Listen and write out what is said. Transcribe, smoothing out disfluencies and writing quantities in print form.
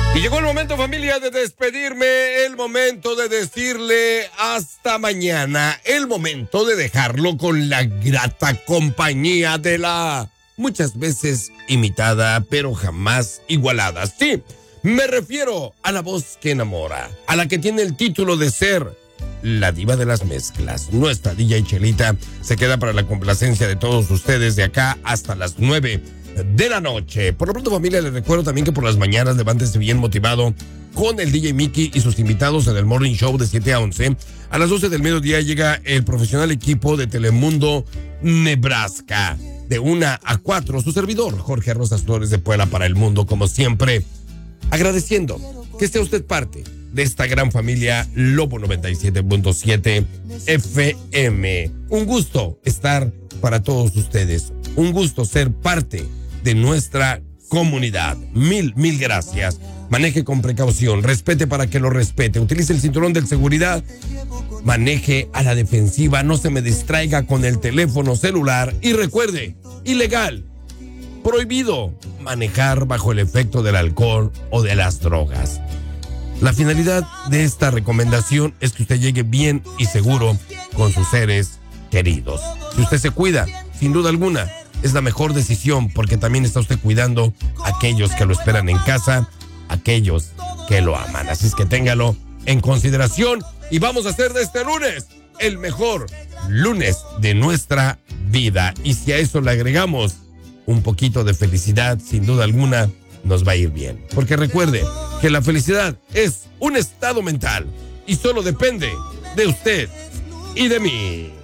Y llegó el momento, familia, de despedirme, el momento de decirle hasta mañana, el momento de dejarlo con la grata compañía de la muchas veces imitada, pero jamás igualada. Sí, me refiero a la voz que enamora, a la que tiene el título de ser la diva de las mezclas. Nuestra DJ Chelita se queda para la complacencia de todos ustedes de acá hasta las 9 de la noche. Por lo pronto, familia, les recuerdo también que por las mañanas levántese bien motivado con el DJ Mickey y sus invitados en el Morning Show de 7 a 11. A las 12 del mediodía llega el profesional equipo de Telemundo Nebraska. De 1 a 4, su servidor, Jorge Rosas Flores de Puebla para el mundo, como siempre, agradeciendo que esté usted parte de esta gran familia Lobo 97.7 FM. Un gusto estar para todos ustedes. Un gusto ser parte de nuestra comunidad. Mil gracias. Maneje con precaución, respete para que lo respete, utilice el cinturón de seguridad, maneje a la defensiva, no se me distraiga con el teléfono celular y recuerde, ilegal, prohibido manejar bajo el efecto del alcohol o de las drogas. La finalidad de esta recomendación es que usted llegue bien y seguro con sus seres queridos. Si usted se cuida, sin duda alguna, es la mejor decisión porque también está usted cuidando a aquellos que lo esperan en casa, aquellos que lo aman. Así es que téngalo en consideración y vamos a hacer de este lunes el mejor lunes de nuestra vida. Y si a eso le agregamos un poquito de felicidad, sin duda alguna, nos va a ir bien. Porque recuerde que la felicidad es un estado mental y solo depende de usted y de mí.